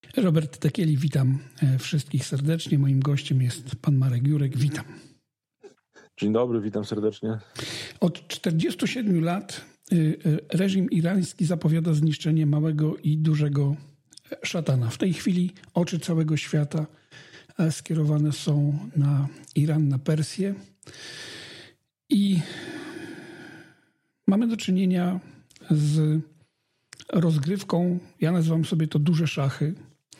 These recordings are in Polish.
Robert Tekieli, witam wszystkich serdecznie. Moim gościem jest pan Marek Jurek. Witam. Dzień dobry, witam serdecznie. Od 47 lat reżim irański zapowiada zniszczenie małego i dużego szatana. W tej chwili oczy całego świata skierowane są na Iran, na Persję i mamy do czynienia z rozgrywką, ja nazywam sobie to duże szachy,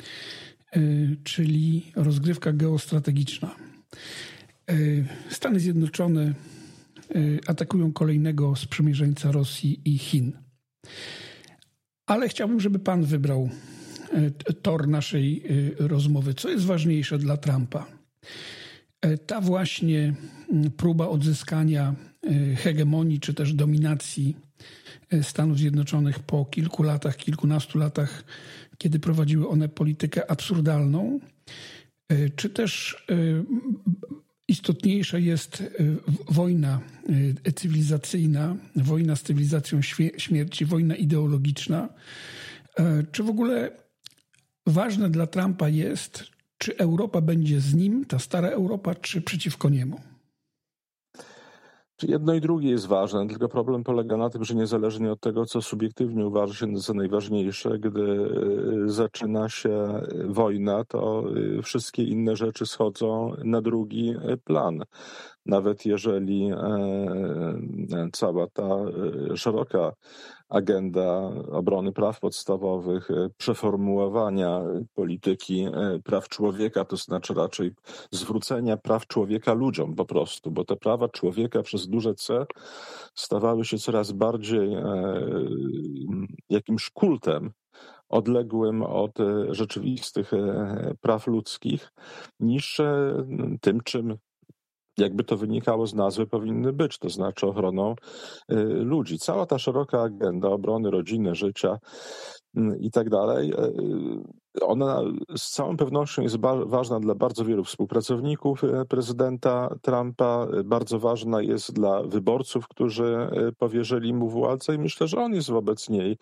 czyli rozgrywka geostrategiczna. Stany Zjednoczone atakują kolejnego sprzymierzeńca Rosji i Chin. Ale chciałbym, żeby pan wybrał tor naszej rozmowy. Co jest ważniejsze dla Trumpa? Ta właśnie próba odzyskania hegemonii czy też dominacji Stanów Zjednoczonych po kilku latach, kilkunastu latach, kiedy prowadziły one politykę absurdalną, czy też istotniejsza jest wojna cywilizacyjna, wojna z cywilizacją śmierci, wojna ideologiczna. Czy w ogóle ważne dla Trumpa jest, czy Europa będzie z nim, ta stara Europa, czy przeciwko niemu? Jedno i drugie jest ważne, tylko problem polega na tym, że niezależnie od tego, co subiektywnie uważa się za najważniejsze, gdy zaczyna się wojna, to wszystkie inne rzeczy schodzą na drugi plan. Nawet jeżeli cała ta szeroka agenda obrony praw podstawowych, przeformułowania polityki praw człowieka, to znaczy raczej zwrócenia praw człowieka ludziom po prostu, bo te prawa człowieka przez duże C stawały się coraz bardziej jakimś kultem odległym od rzeczywistych praw ludzkich, niż tym, czym jakby to wynikało z nazwy, powinny być, to znaczy ochroną ludzi. Cała ta szeroka agenda obrony rodziny, życia i tak dalej, ona z całą pewnością jest ważna dla bardzo wielu współpracowników prezydenta Trumpa, bardzo ważna jest dla wyborców, którzy powierzyli mu władzę i myślę, że on jest wobec niej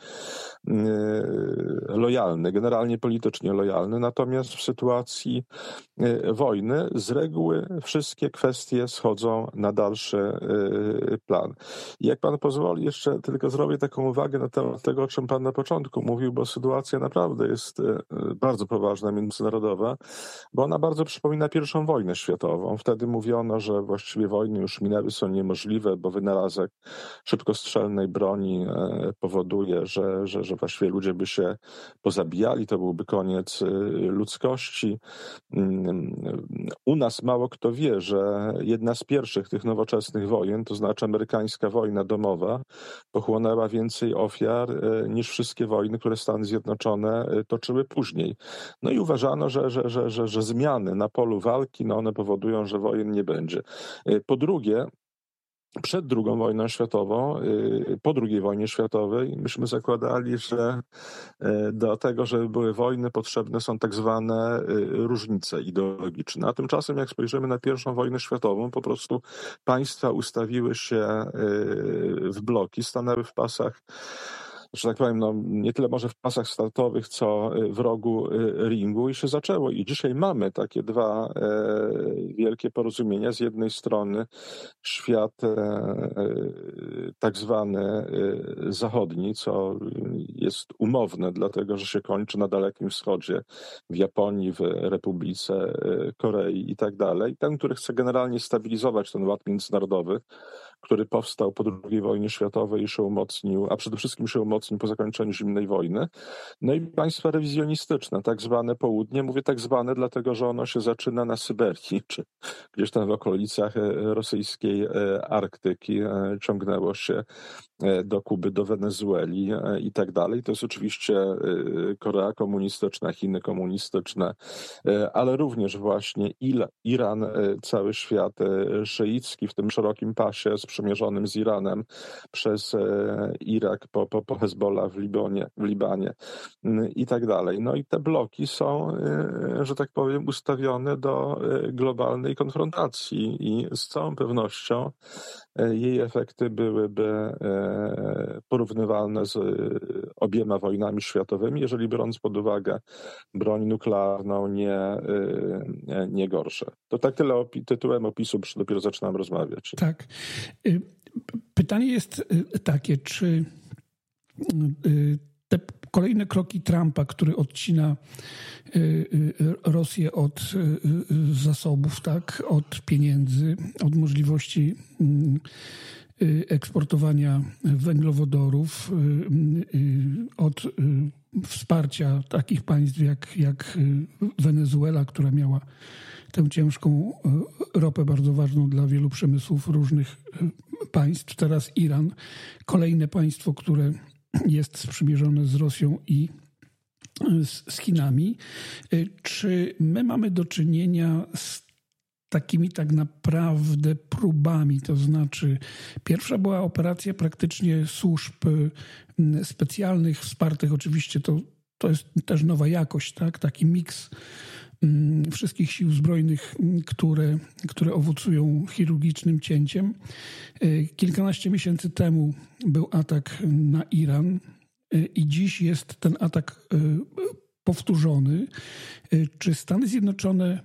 lojalny, generalnie politycznie lojalny, natomiast w sytuacji wojny z reguły wszystkie kwestie schodzą na dalszy plan. I jak pan pozwoli, jeszcze tylko zrobię taką uwagę na temat tego, o czym pan na początku mówił, bo sytuacja naprawdę jest bardzo poważna, międzynarodowa, bo ona bardzo przypomina I wojnę światową. Wtedy mówiono, że właściwie wojny już minęły, są niemożliwe, bo wynalazek szybkostrzelnej broni powoduje, że właściwie ludzie by się pozabijali, to byłby koniec ludzkości. U nas mało kto wie, że jedna z pierwszych tych nowoczesnych wojen, to znaczy amerykańska wojna domowa, pochłonęła więcej ofiar niż wszystkie wojny, które Stany Zjednoczone toczyły później. No i uważano, że zmiany na polu walki, no one powodują, że wojen nie będzie. Po drugie, przed II wojną światową, po II wojnie światowej, myśmy zakładali, że do tego, żeby były wojny, potrzebne są tak zwane różnice ideologiczne. A tymczasem, jak spojrzymy na I wojnę światową, po prostu państwa ustawiły się w bloki, stanęły w pasach, że tak powiem, no, nie tyle może w pasach startowych, co w rogu ringu i się zaczęło. I dzisiaj mamy takie dwa wielkie porozumienia. Z jednej strony świat tak zwany zachodni, co jest umowne, dlatego że się kończy na Dalekim Wschodzie, w Japonii, w Republice Korei i tak dalej. Ten, który chce generalnie stabilizować ten ład międzynarodowy, który powstał po II wojnie światowej i się umocnił, a przede wszystkim się umocnił po zakończeniu zimnej wojny. No i państwa rewizjonistyczne, tak zwane południe. Mówię tak zwane, dlatego że ono się zaczyna na Syberii, czy gdzieś tam w okolicach rosyjskiej Arktyki, ciągnęło się do Kuby, do Wenezueli i tak dalej. To jest oczywiście Korea komunistyczna, Chiny komunistyczne, ale również właśnie Iran, cały świat szyicki w tym szerokim pasie sprzymierzonym z Iranem przez Irak po Hezbollah w Libanie i tak dalej. No i te bloki są, że tak powiem, ustawione do globalnej konfrontacji i z całą pewnością jej efekty byłyby porównywalne z obiema wojnami światowymi, jeżeli biorąc pod uwagę broń nuklearną, nie gorsze. To tak tyle tytułem opisu, dopiero zaczynam rozmawiać. Tak. Pytanie jest takie, czy te kolejne kroki Trumpa, który odcina Rosję od zasobów, tak, od pieniędzy, od możliwości eksportowania węglowodorów, od wsparcia takich państw jak Wenezuela, która miała tę ciężką ropę, bardzo ważną dla wielu przemysłów różnych państw. Teraz Iran, kolejne państwo, które jest sprzymierzone z Rosją i z Chinami. Czy my mamy do czynienia z takimi tak naprawdę próbami? To znaczy, pierwsza była operacja praktycznie służb specjalnych, wspartych oczywiście, to jest też nowa jakość, tak? Taki miks wszystkich sił zbrojnych, które owocują chirurgicznym cięciem. Kilkanaście miesięcy temu był atak na Iran i dziś jest ten atak powtórzony. Czy Stany Zjednoczone,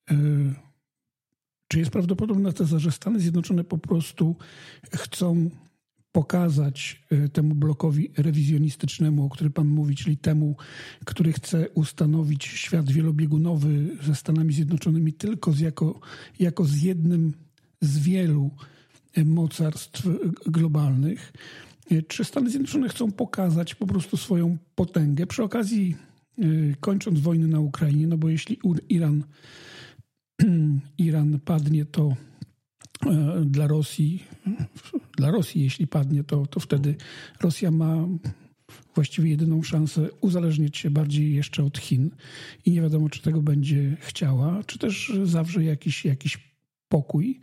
czy jest prawdopodobna teza, że Stany Zjednoczone po prostu chcą pokazać temu blokowi rewizjonistycznemu, o którym pan mówi, czyli temu, który chce ustanowić świat wielobiegunowy ze Stanami Zjednoczonymi tylko jako z jednym z wielu mocarstw globalnych. Czy Stany Zjednoczone chcą pokazać po prostu swoją potęgę? Przy okazji, kończąc wojnę na Ukrainie, no bo jeśli Iran padnie, to dla Rosji, jeśli padnie, to wtedy Rosja ma właściwie jedyną szansę uzależniać się bardziej jeszcze od Chin i nie wiadomo, czy tego będzie chciała, czy też zawrze jakiś pokój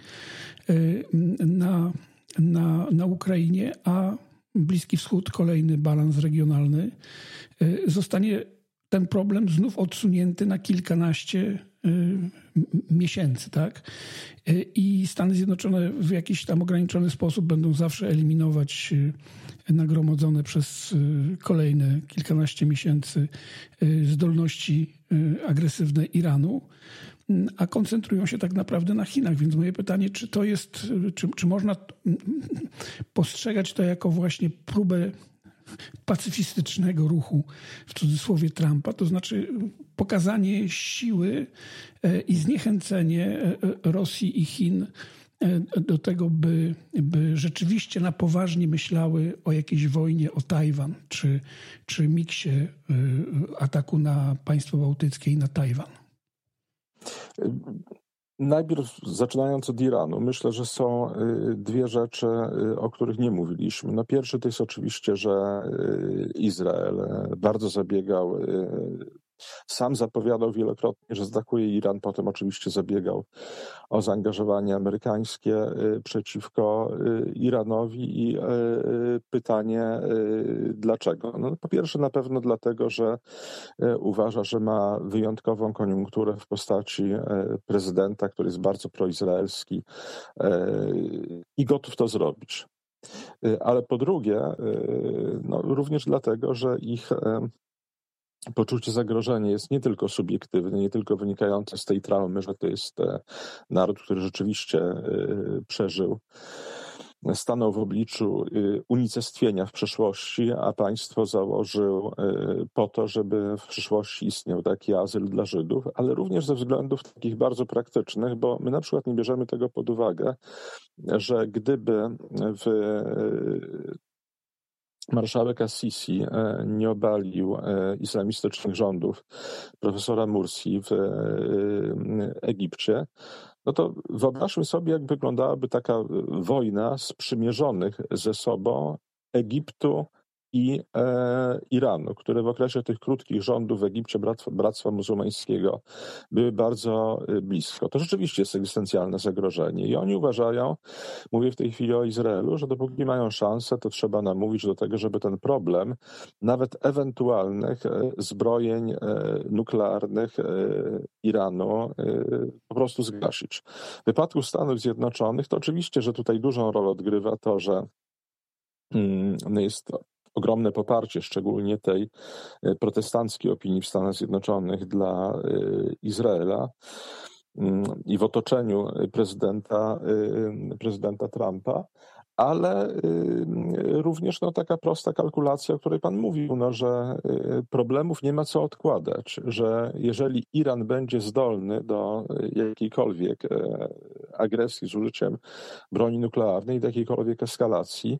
na Ukrainie, a Bliski Wschód, kolejny balans regionalny, zostanie ten problem znów odsunięty na kilkanaście miesięcy, tak? I Stany Zjednoczone w jakiś tam ograniczony sposób będą zawsze eliminować nagromadzone przez kolejne kilkanaście miesięcy zdolności agresywne Iranu, a koncentrują się tak naprawdę na Chinach. Więc moje pytanie, czy to jest, czy można postrzegać to jako właśnie próbę pacyfistycznego ruchu, w cudzysłowie, Trumpa, to znaczy pokazanie siły i zniechęcenie Rosji i Chin do tego, by rzeczywiście na poważnie myślały o jakiejś wojnie o Tajwan, czy miksie ataku na państwo bałtyckie i na Tajwan. Najpierw zaczynając od Iranu, myślę, że są dwie rzeczy, o których nie mówiliśmy. No pierwszy to jest oczywiście, że Izrael bardzo zabiegał, sam zapowiadał wielokrotnie, że zaatakuje Iran, potem oczywiście zabiegał o zaangażowanie amerykańskie przeciwko Iranowi i pytanie dlaczego? No, po pierwsze na pewno dlatego, że uważa, że ma wyjątkową koniunkturę w postaci prezydenta, który jest bardzo proizraelski i gotów to zrobić. Ale po drugie, no, również dlatego, że ich poczucie zagrożenia jest nie tylko subiektywne, nie tylko wynikające z tej traumy, że to jest naród, który rzeczywiście przeżył, stanął w obliczu unicestwienia w przeszłości, a państwo założył po to, żeby w przyszłości istniał taki azyl dla Żydów, ale również ze względów takich bardzo praktycznych, bo my na przykład nie bierzemy tego pod uwagę, że gdyby marszałek Assisi nie obalił islamistycznych rządów profesora Mursi w Egipcie, no to wyobraźmy sobie, jak wyglądałaby taka wojna sprzymierzonych ze sobą Egiptu i Iranu, które w okresie tych krótkich rządów w Egipcie Bractwa Muzułmańskiego były bardzo blisko. To rzeczywiście jest egzystencjalne zagrożenie i oni uważają, mówię w tej chwili o Izraelu, że dopóki mają szansę, to trzeba namówić do tego, żeby ten problem nawet ewentualnych zbrojeń nuklearnych Iranu po prostu zgasić. W wypadku Stanów Zjednoczonych to oczywiście, że tutaj dużą rolę odgrywa to, że no jest ogromne poparcie, szczególnie tej protestanckiej opinii w Stanach Zjednoczonych dla Izraela i w otoczeniu prezydenta Trumpa, ale również taka prosta kalkulacja, o której pan mówił, że problemów nie ma co odkładać, że jeżeli Iran będzie zdolny do jakiejkolwiek agresji z użyciem broni nuklearnej, do jakiejkolwiek eskalacji,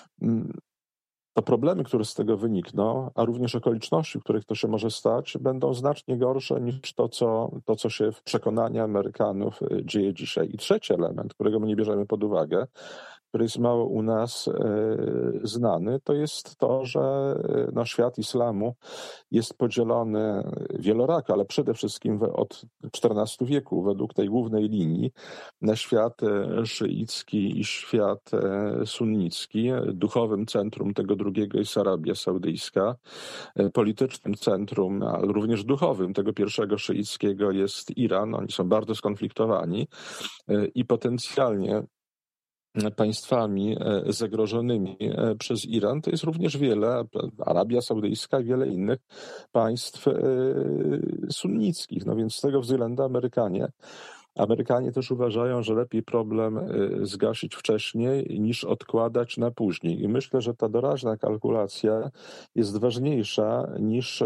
to problemy, które z tego wynikną, a również okoliczności, w których to się może stać, będą znacznie gorsze niż to, co się w przekonaniu Amerykanów dzieje dzisiaj. I trzeci element, którego my nie bierzemy pod uwagę, który jest mało u nas znany, to jest to, że świat islamu jest podzielony wielorako, ale przede wszystkim od XIV wieku według tej głównej linii na świat szyicki i świat sunnicki. Duchowym centrum tego drugiego jest Arabia Saudyjska. Politycznym centrum, ale również duchowym tego pierwszego szyickiego jest Iran. Oni są bardzo skonfliktowani i potencjalnie państwami zagrożonymi przez Iran, to jest również wiele, Arabia Saudyjska i wiele innych państw sunnickich. Więc z tego względu Amerykanie też uważają, że lepiej problem zgasić wcześniej niż odkładać na później. I myślę, że ta doraźna kalkulacja jest ważniejsza niż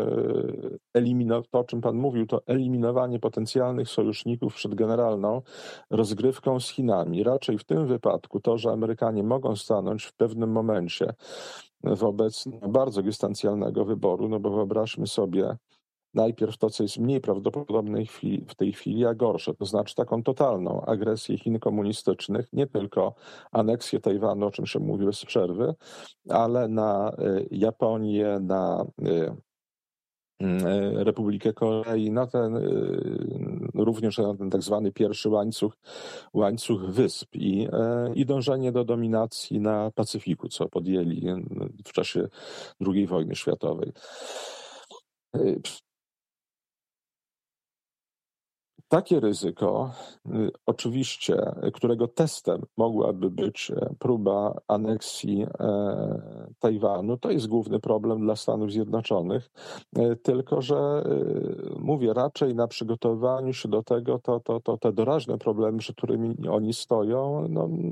to, o czym pan mówił, to eliminowanie potencjalnych sojuszników przed generalną rozgrywką z Chinami. Raczej w tym wypadku to, że Amerykanie mogą stanąć w pewnym momencie wobec bardzo dystancjalnego wyboru, bo wyobraźmy sobie, najpierw to, co jest mniej prawdopodobne w tej chwili, a gorsze, to znaczy taką totalną agresję Chin komunistycznych, nie tylko aneksję Tajwanu, o czym się mówi bez przerwy, ale na Japonię, na Republikę Korei, również na ten tak zwany pierwszy łańcuch wysp i dążenie do dominacji na Pacyfiku, co podjęli w czasie II wojny światowej. Takie ryzyko, oczywiście, którego testem mogłaby być próba aneksji Tajwanu, to jest główny problem dla Stanów Zjednoczonych, tylko że mówię, raczej na przygotowaniu się do tego, to te doraźne problemy, przed którymi oni stoją,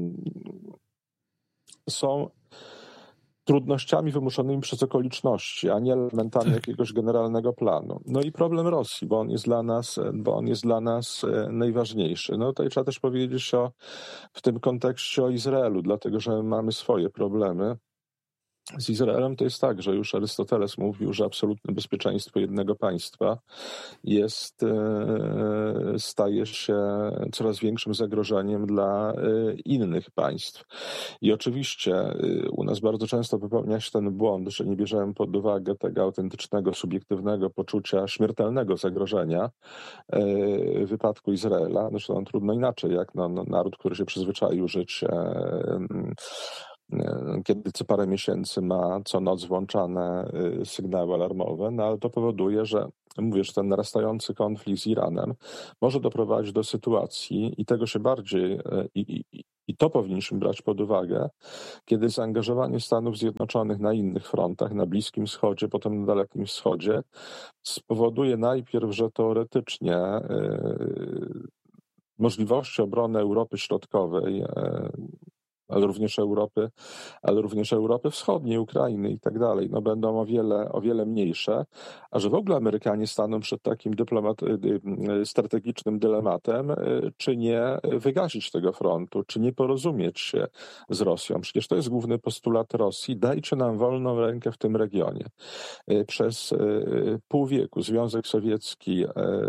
są trudnościami wymuszonymi przez okoliczności, a nie elementami jakiegoś generalnego planu. I problem Rosji, bo on jest dla nas najważniejszy. Tutaj trzeba też powiedzieć w tym kontekście o Izraelu, dlatego że mamy swoje problemy. Z Izraelem to jest tak, że już Arystoteles mówił, że absolutne bezpieczeństwo jednego państwa staje się coraz większym zagrożeniem dla innych państw. I oczywiście u nas bardzo często popełnia się ten błąd, że nie bierzemy pod uwagę tego autentycznego, subiektywnego poczucia śmiertelnego zagrożenia w wypadku Izraela. Zresztą trudno inaczej, jak naród, który się przyzwyczaił żyć kiedy co parę miesięcy ma co noc włączane sygnały alarmowe, ale to powoduje, że ten narastający konflikt z Iranem może doprowadzić do sytuacji i tego się bardziej i to powinniśmy brać pod uwagę, kiedy zaangażowanie Stanów Zjednoczonych na innych frontach, na Bliskim Wschodzie, potem na Dalekim Wschodzie, spowoduje najpierw, że teoretycznie możliwości obrony Europy Środkowej, ale również Europy Wschodniej, Ukrainy i tak dalej, będą o wiele mniejsze, a że w ogóle Amerykanie staną przed takim strategicznym dylematem, czy nie wygasić tego frontu, czy nie porozumieć się z Rosją. Przecież to jest główny postulat Rosji, dajcie nam wolną rękę w tym regionie. Przez pół wieku Związek Sowiecki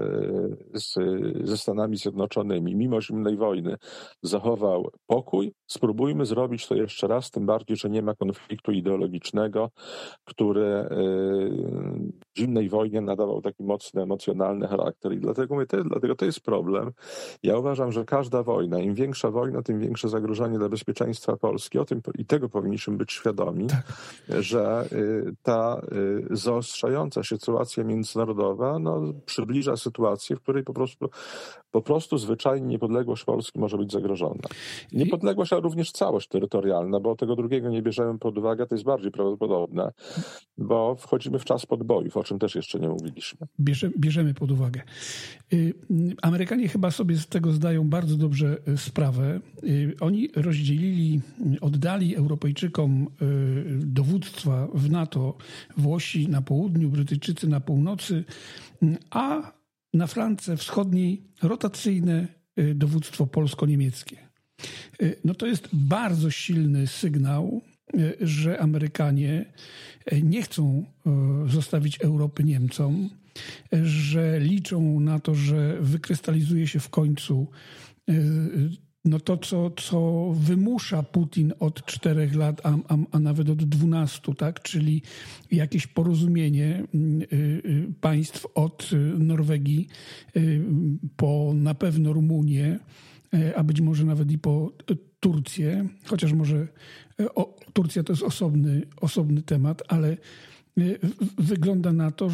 ze Stanami Zjednoczonymi, mimo zimnej wojny, zachował pokój. Spróbujmy zrobić to jeszcze raz, tym bardziej, że nie ma konfliktu ideologicznego, który zimnej wojnie nadawał taki mocny, emocjonalny charakter. I dlatego to jest problem. Ja uważam, że każda wojna, im większa wojna, tym większe zagrożenie dla bezpieczeństwa Polski. I tego powinniśmy być świadomi, Tak. że ta zaostrzająca się sytuacja międzynarodowa przybliża sytuację, w której po prostu zwyczajnie niepodległość Polski może być zagrożona. Niepodległość, ale również całość terytorialna, bo tego drugiego nie bierzemy pod uwagę, to jest bardziej prawdopodobne, bo wchodzimy w czas podbojów, o czym też jeszcze nie mówiliśmy. Bierzemy pod uwagę. Amerykanie chyba sobie z tego zdają bardzo dobrze sprawę. Oni oddali Europejczykom dowództwa w NATO, Włosi na południu, Brytyjczycy na północy, a na flance wschodniej rotacyjne dowództwo polsko-niemieckie. To jest bardzo silny sygnał, że Amerykanie nie chcą zostawić Europy Niemcom, że liczą na to, że wykrystalizuje się w końcu to, co wymusza Putin od 4 lat, a nawet od 12, tak? Czyli jakieś porozumienie państw od Norwegii po na pewno Rumunię, a być może nawet i po Turcję, chociaż może Turcja to jest osobny temat, ale wygląda na to,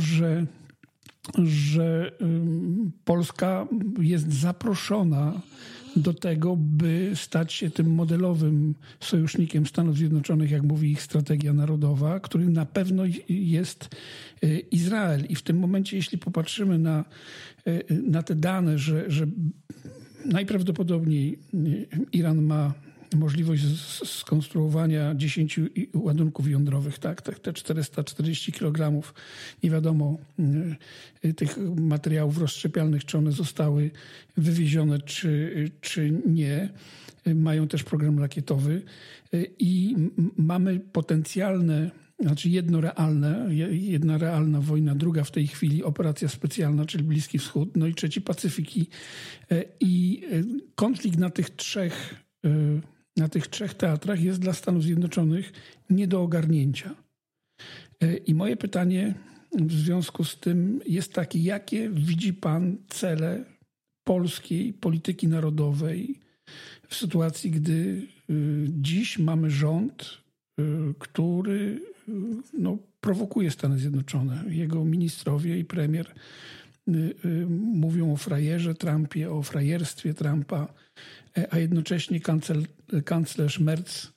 że Polska jest zaproszona do tego, by stać się tym modelowym sojusznikiem Stanów Zjednoczonych, jak mówi ich strategia narodowa, którym na pewno jest Izrael. I w tym momencie, jeśli popatrzymy na te dane, że najprawdopodobniej Iran ma możliwość skonstruowania 10 ładunków jądrowych, tak? Te 440 kg, nie wiadomo tych materiałów rozszczepialnych, czy one zostały wywiezione, czy nie. Mają też program rakietowy i mamy potencjalne, znaczy jedna realna wojna, druga w tej chwili operacja specjalna, czyli Bliski Wschód, i trzeci Pacyfiki. I konflikt na tych trzech teatrach jest dla Stanów Zjednoczonych nie do ogarnięcia. I moje pytanie w związku z tym jest takie, jakie widzi pan cele polskiej polityki narodowej w sytuacji, gdy dziś mamy rząd, który prowokuje Stany Zjednoczone. Jego ministrowie i premier mówią o frajerze Trumpie, o frajerstwie Trumpa, a jednocześnie kanclerz Merz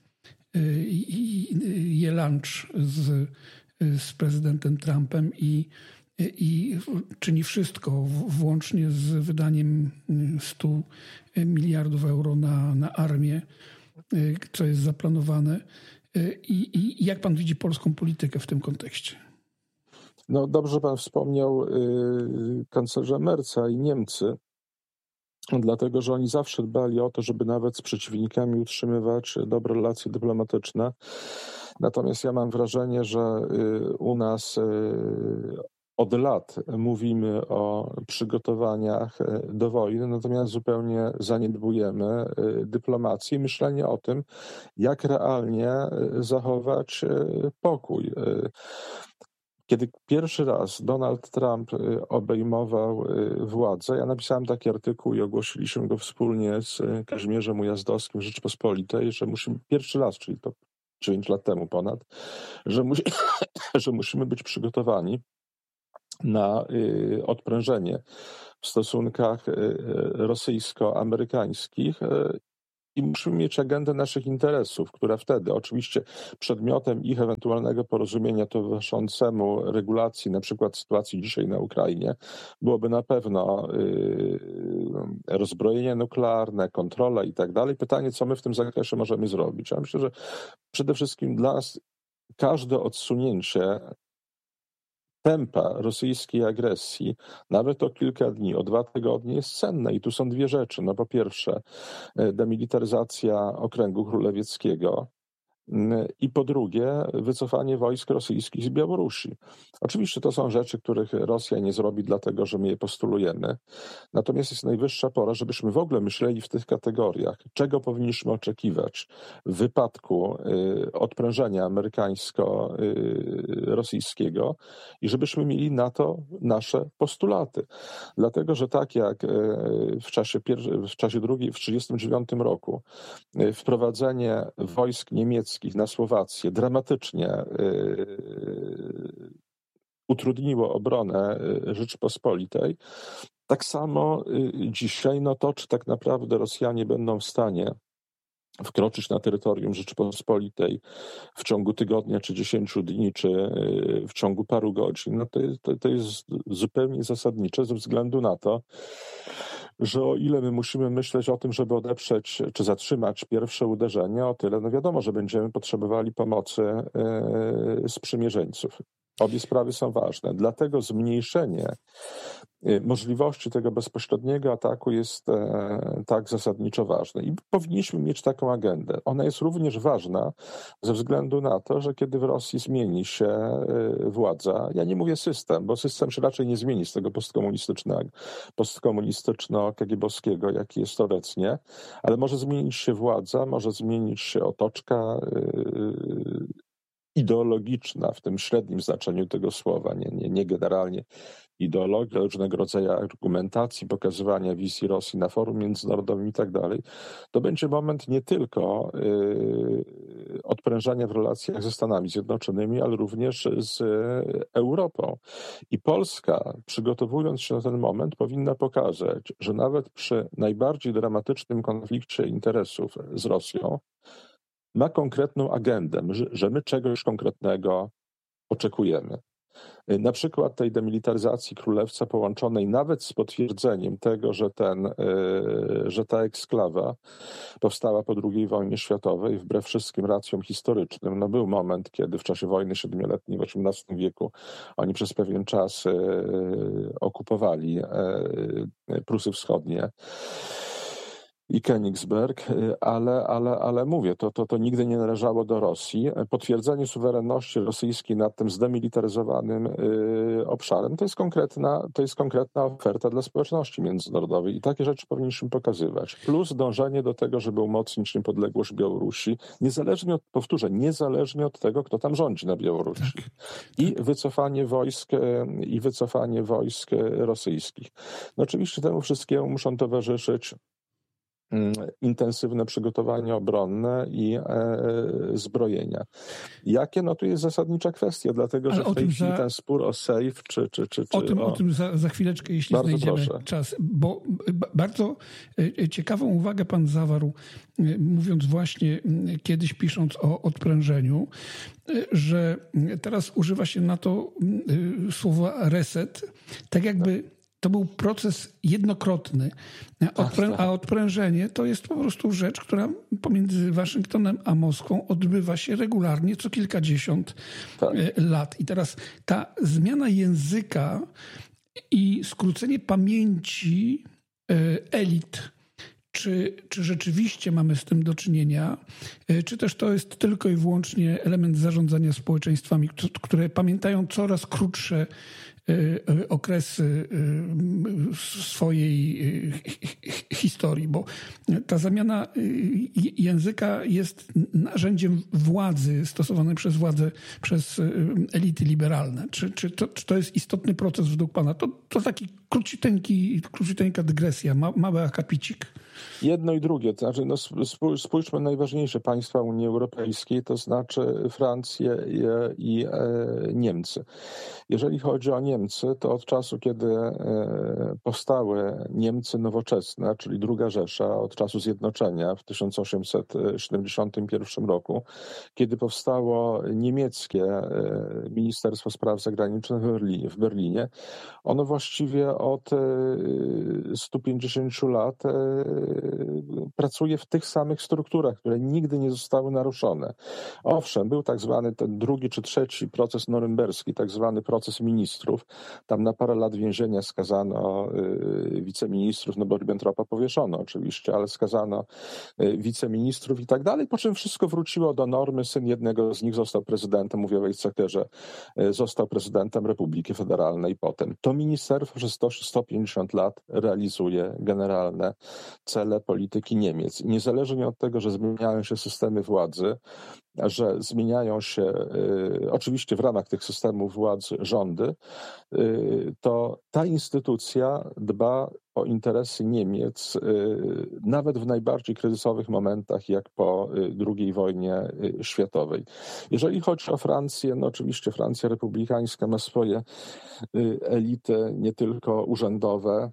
je lunch z prezydentem Trumpem i czyni wszystko, włącznie z wydaniem 100 miliardów euro na armię, co jest zaplanowane. I jak pan widzi polską politykę w tym kontekście? Dobrze pan wspomniał kanclerza Merza i Niemcy, dlatego że oni zawsze dbali o to, żeby nawet z przeciwnikami utrzymywać dobre relacje dyplomatyczne. Natomiast ja mam wrażenie, że u nas od lat mówimy o przygotowaniach do wojny, natomiast zupełnie zaniedbujemy dyplomację i myślenie o tym, jak realnie zachować pokój. Kiedy pierwszy raz Donald Trump obejmował władzę, ja napisałem taki artykuł i ogłosiliśmy go wspólnie z Kazimierzem Ujazdowskim w Rzeczpospolitej, że musimy pierwszy raz, czyli to 9 lat temu ponad, że musimy być przygotowani na odprężenie w stosunkach rosyjsko-amerykańskich i musimy mieć agendę naszych interesów, która wtedy oczywiście przedmiotem ich ewentualnego porozumienia towarzyszącemu regulacji, na przykład sytuacji dzisiaj na Ukrainie, byłoby na pewno rozbrojenie nuklearne, kontrola i tak dalej. Pytanie, co my w tym zakresie możemy zrobić. Ja myślę, że przede wszystkim dla nas każde odsunięcie tempa rosyjskiej agresji, nawet o kilka dni, o 2 tygodnie jest cenne. I tu są dwie rzeczy. Po pierwsze, demilitaryzacja okręgu królewieckiego, i po drugie wycofanie wojsk rosyjskich z Białorusi. Oczywiście to są rzeczy, których Rosja nie zrobi dlatego, że my je postulujemy. Natomiast jest najwyższa pora, żebyśmy w ogóle myśleli w tych kategoriach, czego powinniśmy oczekiwać w wypadku odprężenia amerykańsko-rosyjskiego i żebyśmy mieli na to nasze postulaty. Dlatego, że tak jak w czasie II, w 1939 roku wprowadzenie wojsk niemieckich na Słowację dramatycznie utrudniło obronę Rzeczypospolitej, tak samo dzisiaj, to czy tak naprawdę Rosjanie będą w stanie wkroczyć na terytorium Rzeczypospolitej w ciągu tygodnia, czy 10 dni, czy w ciągu paru godzin, to jest zupełnie zasadnicze ze względu na to, że o ile my musimy myśleć o tym, żeby odeprzeć czy zatrzymać pierwsze uderzenie, o tyle wiadomo, że będziemy potrzebowali pomocy sprzymierzeńców. Obie sprawy są ważne. Dlatego zmniejszenie możliwości tego bezpośredniego ataku jest tak zasadniczo ważne. I powinniśmy mieć taką agendę. Ona jest również ważna ze względu na to, że kiedy w Rosji zmieni się władza, ja nie mówię system, bo system się raczej nie zmieni z tego postkomunistyczno-kagiebowskiego, jaki jest obecnie, ale może zmienić się władza, może zmienić się otoczka ideologiczna w tym średnim znaczeniu tego słowa, nie generalnie ideologia, różnego rodzaju argumentacji, pokazywania wizji Rosji na forum międzynarodowym i tak dalej, to będzie moment nie tylko odprężania w relacjach ze Stanami Zjednoczonymi, ale również z Europą. I Polska, przygotowując się na ten moment, powinna pokazać, że nawet przy najbardziej dramatycznym konflikcie interesów z Rosją ma konkretną agendę, że my czegoś konkretnego oczekujemy. Na przykład tej demilitaryzacji Królewca połączonej nawet z potwierdzeniem tego, że ta eksklawa powstała po II wojnie światowej, wbrew wszystkim racjom historycznym. Był moment, kiedy w czasie wojny siedmioletniej w XVIII wieku oni przez pewien czas okupowali Prusy Wschodnie i Königsberg, ale mówię, to nigdy nie należało do Rosji. Potwierdzenie suwerenności rosyjskiej nad tym zdemilitaryzowanym obszarem to jest konkretna oferta dla społeczności międzynarodowej i takie rzeczy powinniśmy pokazywać. Plus dążenie do tego, żeby umocnić niepodległość Białorusi, niezależnie od tego, kto tam rządzi na Białorusi. Tak. I wycofanie wojsk rosyjskich. Oczywiście temu wszystkiemu muszą towarzyszyć intensywne przygotowanie obronne i zbrojenia. Jakie? Tu jest zasadnicza kwestia, dlatego że w tej chwili ten spór o SAFE o tym za chwileczkę, jeśli znajdziemy czas, bo bardzo ciekawą uwagę pan zawarł, mówiąc właśnie kiedyś, pisząc o odprężeniu, że teraz używa się na to słowa reset, tak jakby to był proces jednokrotny, a odprężenie to jest po prostu rzecz, która pomiędzy Waszyngtonem a Moskwą odbywa się regularnie co kilkadziesiąt lat. I teraz ta zmiana języka i skrócenie pamięci elit, czy rzeczywiście mamy z tym do czynienia, czy też to jest tylko i wyłącznie element zarządzania społeczeństwami, które pamiętają coraz krótsze okresy swojej historii, bo ta zamiana języka jest narzędziem władzy stosowanym przez elity liberalne. Czy to jest istotny proces według pana? To taki króciuteńka dygresja, mały akapicik. Jedno i drugie, to znaczy spójrzmy na najważniejsze państwa Unii Europejskiej, to znaczy Francję i Niemcy. Jeżeli chodzi o Niemcy, to od czasu, kiedy powstały Niemcy nowoczesne, czyli II Rzesza, od czasu zjednoczenia w 1871 roku, kiedy powstało niemieckie Ministerstwo Spraw Zagranicznych w Berlinie, ono właściwie od 150 lat pracuje w tych samych strukturach, które nigdy nie zostały naruszone. Owszem, był tak zwany ten drugi czy trzeci proces norymberski, tak zwany proces ministrów. Tam na parę lat więzienia skazano wiceministrów, no bo Ribbentropa powieszono oczywiście, ale skazano wiceministrów i tak dalej, po czym wszystko wróciło do normy. Syn jednego z nich został prezydentem, mówię o Weizsäckerze, został prezydentem Republiki Federalnej potem. To ministerstwo przez 150 lat realizuje generalne cele polityki Niemiec. I niezależnie od tego, że zmieniają się systemy władzy, że zmieniają się oczywiście w ramach tych systemów władzy rządy, to ta instytucja dba o interesy Niemiec nawet w najbardziej kryzysowych momentach, jak po II wojnie światowej. Jeżeli chodzi o Francję, no oczywiście Francja republikańska ma swoje elity, nie tylko urzędowe.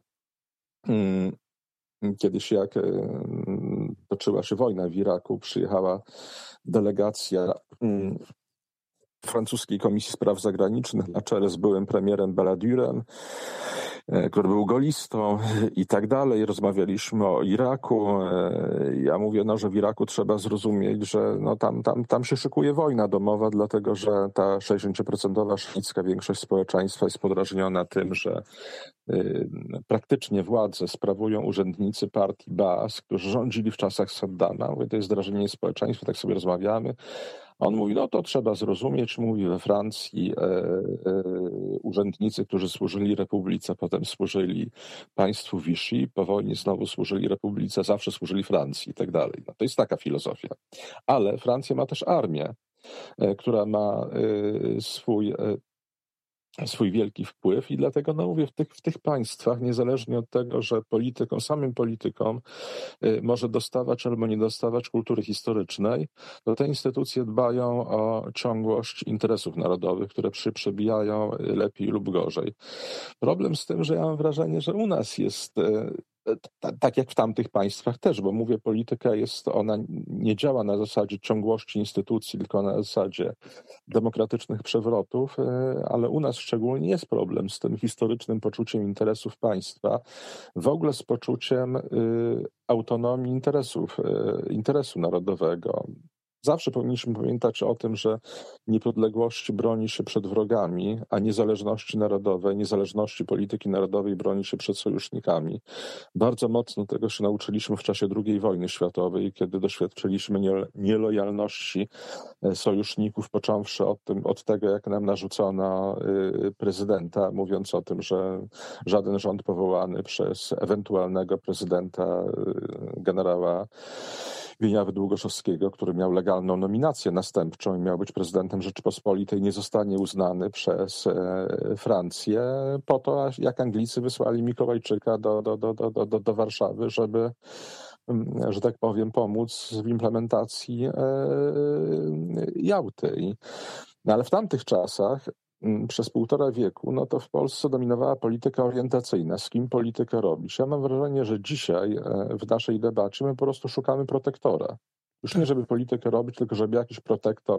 Kiedyś jak toczyła się wojna w Iraku, przyjechała delegacja francuskiej Komisji Spraw Zagranicznych na czele z byłym premierem Balladurem, który był golistą i tak dalej. Rozmawialiśmy o Iraku. Ja mówię, że w Iraku trzeba zrozumieć, że tam się szykuje wojna domowa, dlatego że ta 60% szyicka większość społeczeństwa jest podrażniona tym, że praktycznie władzę sprawują urzędnicy partii Baas, którzy rządzili w czasach Saddama. Mówię, to jest drażnienie społeczeństwa, tak sobie rozmawiamy. On mówi, to trzeba zrozumieć, mówi we Francji urzędnicy, którzy służyli Republice, potem służyli państwu Vichy, po wojnie znowu służyli Republice, zawsze służyli Francji i tak dalej. To jest taka filozofia. Ale Francja ma też armię, która ma swój wielki wpływ i dlatego mówię, w tych państwach, niezależnie od tego, że samym politykom może dostawać albo nie dostawać kultury historycznej, to te instytucje dbają o ciągłość interesów narodowych, które przebijają lepiej lub gorzej. Problem z tym, że ja mam wrażenie, że u nas jest tak jak w tamtych państwach też, bo mówię, polityka ona nie działa na zasadzie ciągłości instytucji, tylko na zasadzie demokratycznych przewrotów, ale u nas szczególnie jest problem z tym historycznym poczuciem interesów państwa, w ogóle z poczuciem autonomii interesu narodowego. Zawsze powinniśmy pamiętać o tym, że niepodległości broni się przed wrogami, a niezależności narodowej, niezależności polityki narodowej broni się przed sojusznikami. Bardzo mocno tego się nauczyliśmy w czasie II wojny światowej, kiedy doświadczyliśmy nielojalności sojuszników, począwszy od tego, jak nam narzucono prezydenta, mówiąc o tym, że żaden rząd powołany przez ewentualnego prezydenta generała Wieniawy Długoszowskiego, który miał legalną nominację następczą i miał być prezydentem Rzeczypospolitej, nie zostanie uznany przez Francję po to, jak Anglicy wysłali Mikołajczyka do Warszawy, żeby, że tak powiem, pomóc w implementacji Jałty. Ale w tamtych czasach przez 1,5 wieku, to w Polsce dominowała polityka orientacyjna. Z kim politykę robić? Ja mam wrażenie, że dzisiaj w naszej debacie my po prostu szukamy protektora. Już nie, żeby politykę robić, tylko żeby jakiś protektor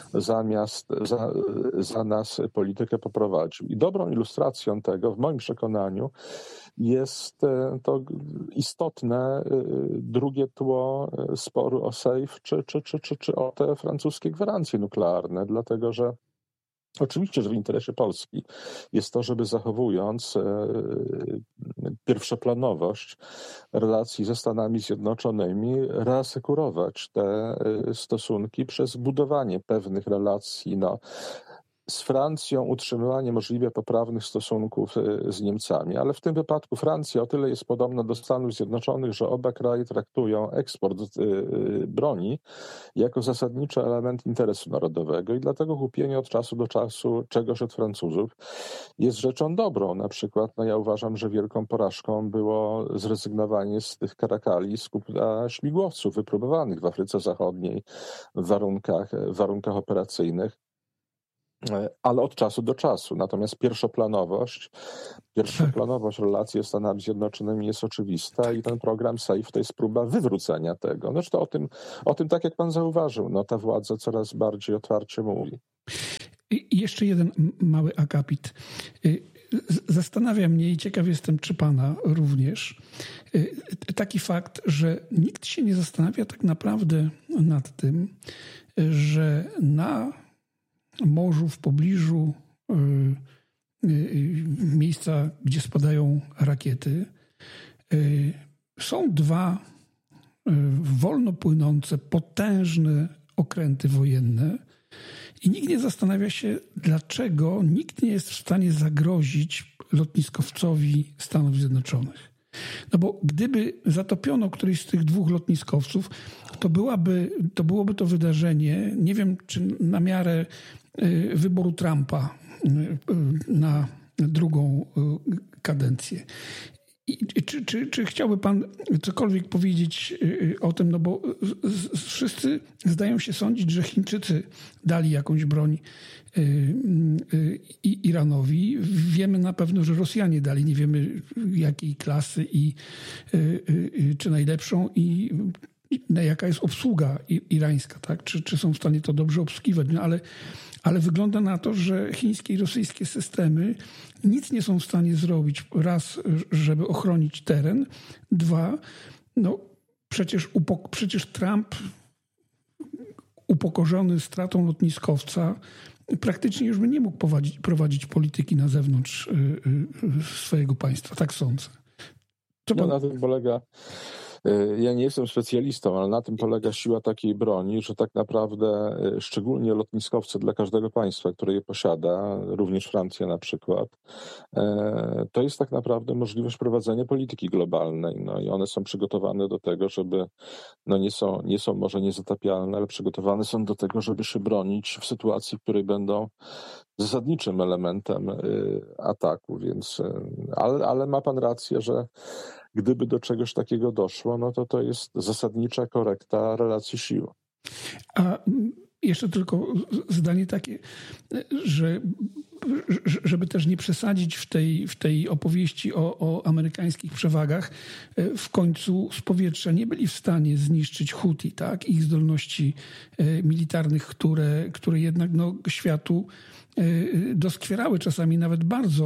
za nas politykę poprowadził. I dobrą ilustracją tego, w moim przekonaniu, jest to istotne drugie tło sporu o Sejf czy o te francuskie gwarancje nuklearne, dlatego że oczywiście, że w interesie Polski jest to, żeby zachowując pierwszoplanowość relacji ze Stanami Zjednoczonymi, reasekurować te stosunki przez budowanie pewnych relacji z Francją, utrzymywanie możliwie poprawnych stosunków z Niemcami. Ale w tym wypadku Francja o tyle jest podobna do Stanów Zjednoczonych, że oba kraje traktują eksport broni jako zasadniczy element interesu narodowego i dlatego kupienie od czasu do czasu czegoś od Francuzów jest rzeczą dobrą. Na przykład ja uważam, że wielką porażką było zrezygnowanie z tych karakali z kupna śmigłowców wypróbowanych w Afryce Zachodniej w warunkach operacyjnych, ale od czasu do czasu. Natomiast pierwszoplanowość relacji z Stanami Zjednoczonymi jest oczywista i ten program SAFE to jest próba wywrócenia tego. Zresztą o tym, tak jak pan zauważył, ta władza coraz bardziej otwarcie mówi. I jeszcze jeden mały akapit. zastanawia mnie i ciekaw jestem, czy pana również, taki fakt, że nikt się nie zastanawia tak naprawdę nad tym, że na morzu, w pobliżu miejsca, gdzie spadają rakiety, są dwa wolno płynące, potężne okręty wojenne i nikt nie zastanawia się, dlaczego nikt nie jest w stanie zagrozić lotniskowcowi Stanów Zjednoczonych. No bo gdyby zatopiono któryś z tych dwóch lotniskowców, to byłoby to wydarzenie, nie wiem, czy na miarę wyboru Trumpa na drugą kadencję. Czy chciałby pan cokolwiek powiedzieć o tym? No bo wszyscy zdają się sądzić, że Chińczycy dali jakąś broń Iranowi. Wiemy na pewno, że Rosjanie dali. Nie wiemy jakiej klasy i czy najlepszą i jaka jest obsługa irańska, tak? Czy są w stanie to dobrze obsługiwać. No ale wygląda na to, że chińskie i rosyjskie systemy nic nie są w stanie zrobić. Raz, żeby ochronić teren. Dwa, no przecież Trump, upokorzony stratą lotniskowca, praktycznie już by nie mógł prowadzić polityki na zewnątrz swojego państwa. Tak sądzę. Na tym polega... Ja nie jestem specjalistą, ale na tym polega siła takiej broni, że tak naprawdę szczególnie lotniskowce dla każdego państwa, które je posiada, również Francja na przykład, to jest tak naprawdę możliwość prowadzenia polityki globalnej. No i one są przygotowane do tego, żeby, no nie są może niezatapialne, ale przygotowane są do tego, żeby się bronić w sytuacji, w której będą zasadniczym elementem ataku, więc, ale ma pan rację, że gdyby do czegoś takiego doszło, no to jest zasadnicza korekta relacji sił. A jeszcze tylko zdanie takie, żeby też nie przesadzić w tej opowieści o amerykańskich przewagach, w końcu z powietrza nie byli w stanie zniszczyć Huti, tak? Ich zdolności militarnych, które jednak światu doskwierały czasami nawet bardzo